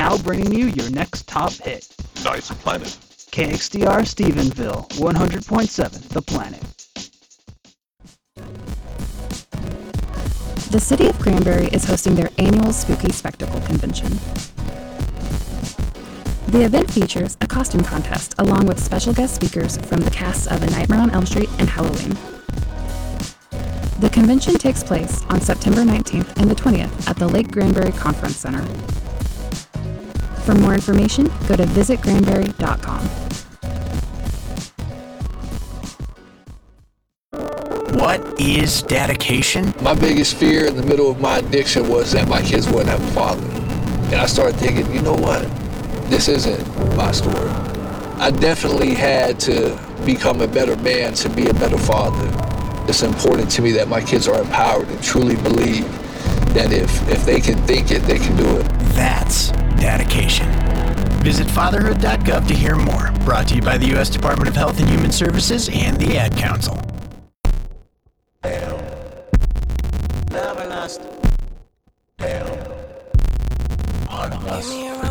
now bringing you your next top hit. Nice Planet. KXDR Stephenville, 100.7 The Planet. The city of Granbury is hosting their annual Spooky Spectacle Convention. The event features a costume contest along with special guest speakers from the casts of A Nightmare on Elm Street and Halloween. The convention takes place on September 19th and the 20th at the Lake Granbury Conference Center. For more information, go to visitgranbury.com. What is dedication? My biggest fear in the middle of my addiction was that my kids wouldn't have a father. And I started thinking, you know what? This isn't my story. I definitely had to become a better man to be a better father. It's important to me that my kids are empowered and truly believe that if they can think it, they can do it. That's dedication. Visit fatherhood.gov to hear more. Brought to you by the U.S. Department of Health and Human Services and the Ad Council. Give me a